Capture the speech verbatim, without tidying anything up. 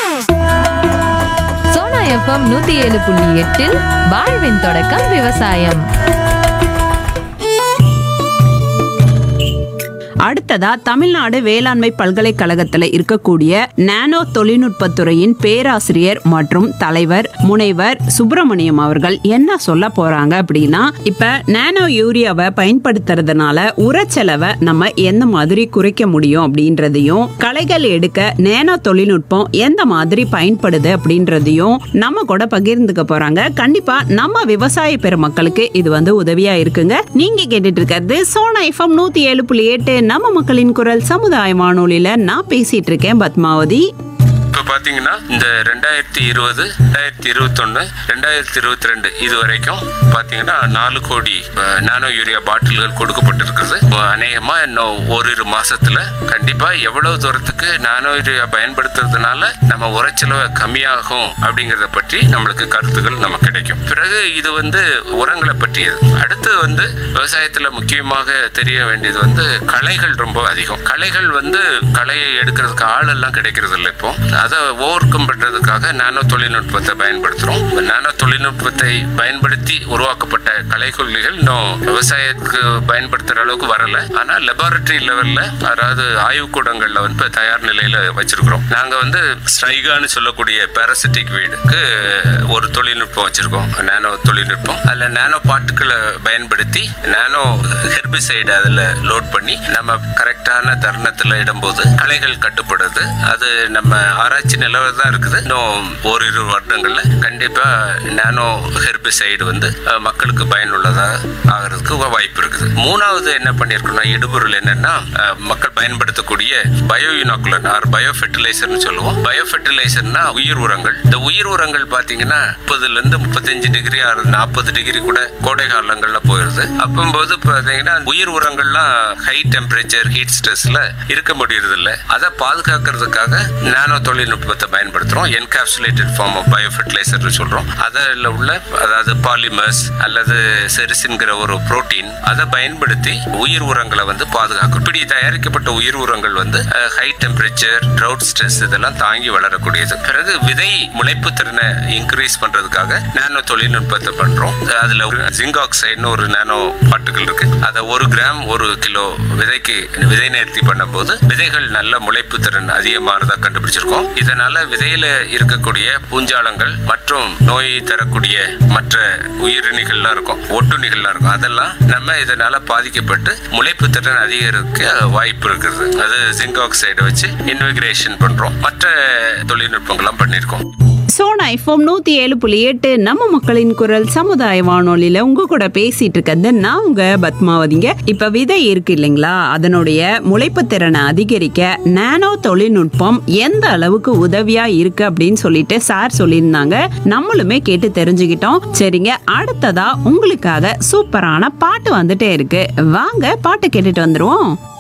Sona FM நூத்தி ஏழு புள்ளி எட்டில் வாழ்வின் தொடக்கம் விவசாயம். அடுத்ததா தமிழ்நாடு வேளாண்மை பல்கலைக்கழகத்துல இருக்கக்கூடிய நானோ தொழில்நுட்பத்துறையின் பேராசிரியர் மற்றும் தலைவர் முனைவர் சுப்பிரமணியம் அவர்கள் என்ன சொல்ல போறாங்க அப்படின்னா, இப்ப நானோ யூரியாவை பயன்படுத்துறதுனால உரச்செலவை நம்ம எந்த மாதிரி குறைக்க முடியும் அப்படின்றதையும், களைகள் எடுக்க நானோ தொழில்நுட்பம் எந்த மாதிரி பயன்படுது அப்படின்றதையும் நம்ம கூட பகிர்ந்துக்க போறாங்க. கண்டிப்பா நம்ம விவசாய பெருமக்களுக்கு இது வந்து உதவியா இருக்குங்க. நீங்க கேட்டுட்டு இருக்கிறது சோனா எஃப்எம் நூத்தி ஏழு புள்ளி எட்டு நம்ம மக்களின் குரல் சமுதாய வானொலியில நான் பேசிட்டு இருக்கேன் பத்மாவதி. இப்போ பார்த்தீங்கன்னா இந்த ரெண்டாயிரத்தி இருபது ரெண்டாயிரத்தி இருபத்தொன்னு ரெண்டாயிரத்தி இருபத்தி ரெண்டு இது வரைக்கும் பார்த்தீங்கன்னா நாலு கோடி நானோ யூரியா பாட்டில்கள் கொடுக்கப்பட்டிருக்கிறது. அநேகமாக இன்னும் ஓரிரு மாசத்துல கண்டிப்பா எவ்வளவு தூரத்துக்கு நானோ யூரியா பயன்படுத்துறதுனால நம்ம உரச்செலவு கம்மியாகும் அப்படிங்கிறத பற்றி நம்மளுக்கு கருத்துக்கள் நமக்கு கிடைக்கும். பிறகு இது வந்து உரங்களை பற்றியது. அடுத்து வந்து விவசாயத்துல முக்கியமாக தெரிய வேண்டியது வந்து களைகள் ரொம்ப அதிகம். களைகள் வந்து களையை எடுக்கிறதுக்கு ஆள் எல்லாம் கிடைக்கிறது இல்லை. இப்போ அதை ஓவர் கம் பண்றதுக்காக நானோ தொழில்நுட்பத்தை பயன்படுத்துறோம். நானோ தொழில்நுட்பத்தை பயன்படுத்தி உருவாக்கப்பட்ட களைக்கொல்லிகள் இன்னும் விவசாயத்துக்கு பயன்படுத்துற அளவுக்கு வரல. ஆனா லெபார்டரி லெவல்ல, அதாவது ஆய்வுக்கூடங்கள்ல வந்து தயார் நிலையில வச்சிருக்கிறோம். நாங்க வந்து ஸ்ட்ரைகான்னு சொல்லக்கூடிய பாராசிட்டிக் வீடுக்கு ஒரு தொழில்நுட்பம் வச்சிருக்கோம், நானோ தொழில்நுட்பம். அதுல நானோ பார்ட்டிகளை பயன்படுத்தி நானோ ஹெர்பிசைடு அதுல லோட் பண்ணி நம்ம கரெக்டான தருணத்துல இடும்போது களைகள் கட்டுப்படுது. அது நம்ம ஆராய்ச்சி நிலவில் தான் இருக்குது. இன்னும் ஓரிரு வருடங்கள்ல கண்டிப்பா நானோ ஹெர்பிசைடு வந்து மக்களுக்கு பயனுள்ளதா ஆகிறதுக்கு வாய்ப்பு இருக்குது. மூணாவது என்ன பண்ணிருக்கோம்னா, இடுபொருள் என்னன்னா மக்கள் பயன்படுத்தக்கூடிய பயோ யூனாகுலர் ஆர் பயோ ஃபெர்டிலைசர்னு சொல்லுவோம். பயோ ஃபெர்டிலைசர்னா உயிர் உரங்கள். இந்த உயிர் உரங்கள் பாத்தீங்கன்னா முப்பதுல இருந்து முப்பத்தஞ்சு டிகிரி ஆறு நாற்பது டிகிரி கூட கோடை காலங்கள்ல போயிருது. அப்போது பாத்தீங்கன்னா உயிர் உரங்கள்லாம் ஹை டெம்பரேச்சர் ஹீட் ஸ்ட்ரெஸ்ல இருக்க முடியறது இல்லை. அதை பாதுகாக்கிறதுக்காக நானோ தொழில்நுட்பத்தை பயன்படுத்துறோம். Encapsulated form of bio fertiliser சொல்றோம். அதில் உள்ள அதாவது பாலிமர்ஸ் அல்லது செரிசின்கிற ஒரு புரோட்டீன் அதை பயன்படுத்தி உயிர் உரங்களை வந்து பாதுகாக்கும். இப்படி தயாரிக்கப்பட்ட உயிர் உரங்கள் வந்து ஹை டெம்பரேச்சர் ட்ரவுட் ஸ்ட்ரெஸ் இதெல்லாம் தாங்கி வளரக்கூடியது. பிறகு விதை முளைப்பு திறனை இன்க்ரீஸ் பண்றதுக்காக நானோ தொழில்நுட்பத்தை பண்றோம். அதுல ஒரு ஜிங்க் ஆக்சைடுன்னு ஒரு நானோ பார்ட்டிகல் இருக்கு. அதை ஒரு கிராம் ஒரு கிலோ விதைக்கு விதை நேர்த்தி பண்ணும் போது விதைகள் நல்ல முளைப்பு திறன் அதிகமானதா கண்டுபிடிச்சிருக்கோம். இதனால விதையில இருக்கக்கூடிய பூஞ்சாலங்கள் மற்றும் நோய் தரக்கூடிய மற்ற உயிரினிகள்லாம் இருக்கும், ஒட்டுணிகள்லாம் இருக்கும். அதெல்லாம் நம்ம இதனால பாதிக்கப்பட்டு முளைப்பு திறன் அதிகரிக்க வாய்ப்பு இருக்குது. அது ஜிங்க் ஆக்சைடை வச்சு இன்விகிரேஷன் பண்றோம். மற்ற தொழில்நுட்பங்கள்லாம் பண்ணியிருக்கோம். சோனா எஃப்எம் நூத்தி ஏழு புள்ளி எட்டு நம்ம மக்களின் குரல் சமுதாய வானொலியில உங்க கூட பேசிட்டு இருக்கிறது நான் உங்க பத்மாவதிங்க. இப்ப விதை இருக்கு இல்லைங்களா, அதனுடைய முளைப்பு திறனை அதிகரிக்க நானோ தொழில்நுட்பம் எந்த அளவுக்கு உதவியா இருக்கு அப்படின்னு சொல்லிட்டு சார் சொல்லியிருந்தாங்க. நம்மளுமே கேட்டு தெரிஞ்சுக்கிட்டோம். சரிங்க, அடுத்ததா உங்களுக்காக சூப்பரான பாட்டு வந்துட்டே இருக்கு. வாங்க பாட்டு கேட்டுட்டு வந்துருவோம்.